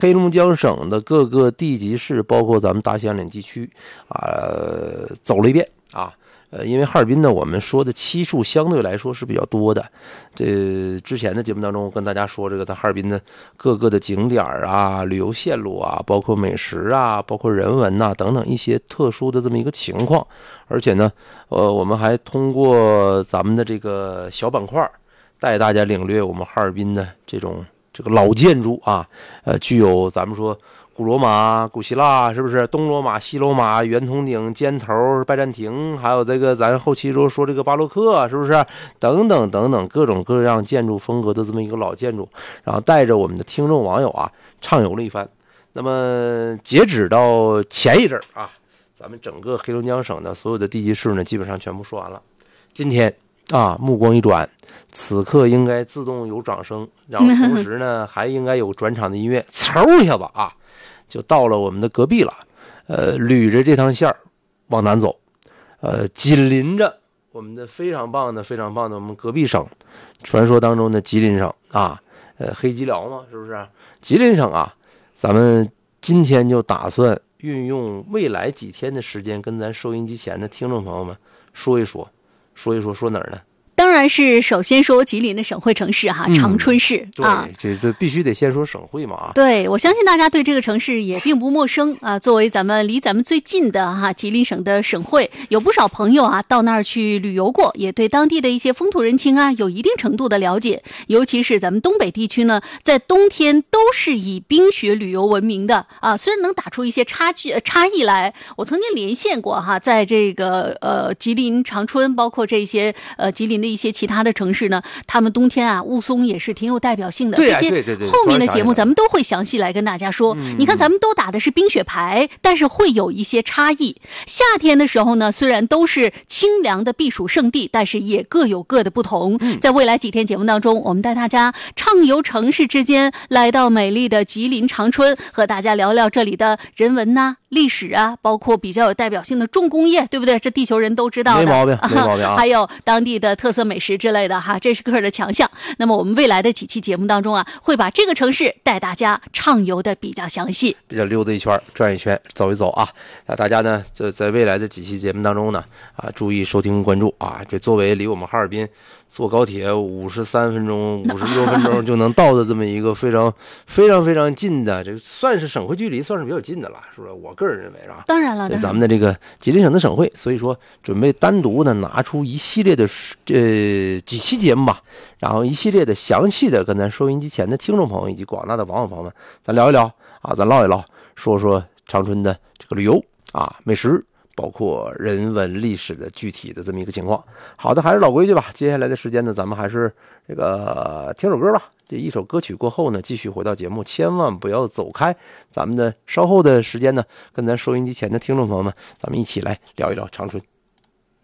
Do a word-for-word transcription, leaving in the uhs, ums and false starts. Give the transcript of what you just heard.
黑龙江省的各个地级市，包括咱们大兴安岭地区啊，走了一遍啊。呃，因为哈尔滨呢，我们说的期数相对来说是比较多的。这之前的节目当中，我跟大家说这个在哈尔滨的各个的景点啊、旅游线路啊，包括美食啊、包括人文呐、啊、等等一些特殊的这么一个情况。而且呢，呃，我们还通过咱们的这个小板块，带大家领略我们哈尔滨的这种这个老建筑啊，呃，具有咱们说。古罗马、古希腊是不是？东罗马、西罗马、圆筒顶、尖头、拜占庭，还有这个咱后期说说这个巴洛克，是不是？等等等等各种各样建筑风格的这么一个老建筑，然后带着我们的听众网友啊畅游了一番。那么截止到前一阵啊，咱们整个黑龙江省的所有的地级市呢，基本上全部说完了。今天啊，目光一转，此刻应该自动有掌声，然后同时呢，还应该有转场的音乐，嗖一下子啊。就到了我们的隔壁了，呃，捋着这趟线儿往南走，呃，紧邻着我们的非常棒的、非常棒的我们隔壁省，传说当中的吉林省啊，呃，黑吉辽嘛，是不是？吉林省啊，咱们今天就打算运用未来几天的时间，跟咱收音机前的听众朋友们说一说，说一说，说哪儿呢？ 当然是首先说吉林的省会城市哈， 嗯、 长春市啊， 对，这这必须得先说省会嘛啊。 对，我相信大家对这个城市也并不陌生啊。作为咱们离咱们最近的哈吉林省的省会，有不少朋友啊到那儿去旅游过，也对当地的一些风土人情啊有一定程度的了解。尤其是咱们东北地区呢，在冬天都是以冰雪旅游闻名的啊。虽然能打出一些差距差异来，我曾经连线过哈，在这个呃吉林长春，包括这些呃吉林的一些其他的城市呢，他们冬天啊雾凇也是挺有代表性的。 对、啊、 这些后面的节目咱们都会详细来跟大家说。 嗯、 你看咱们都打的是冰雪牌，但是会有一些差异。夏天的时候呢，虽然都是清凉的避暑胜地，但是也各有各的不同。 嗯、 在未来几天节目当中，我们带大家畅游城市之间，来到美丽的吉林长春，和大家聊聊这里的人文呐、啊、历史啊，包括比较有代表性的重工业，对不对？这地球人都知道的， 没毛病，没毛病啊。 还有当地的特色美食之类的哈，这是个人的强项。那么我们未来的几期节目当中啊，会把这个城市带大家畅游的比较详细， 比较溜达一圈，转一圈，走一走啊。那大家呢，就在未来的几期节目当中呢，啊，注意收听关注啊。这作为离我们哈尔滨坐高铁五十三分钟、五十六分钟就能到的这么一个非常非常非常近的，这算是省会距离，算是比较近的了，是不是？我个人认为是吧？ 当然了， 咱们的这个吉林省的省会，所以说准备单独的拿出一系列的呃几期节目吧，然后一系列的详细的跟咱收音机前的听众朋友以及广大的网友朋友们，咱聊一聊啊，咱唠一唠，说说长春的这个旅游啊、美食，包括人文历史的具体的这么一个情况。好的，还是老规矩吧，接下来的时间呢，咱们还是这个听首歌吧。这一首歌曲过后呢，继续回到节目，千万不要走开。咱们的稍后的时间呢，跟咱收音机前的听众朋友们，咱们一起来聊一聊长春。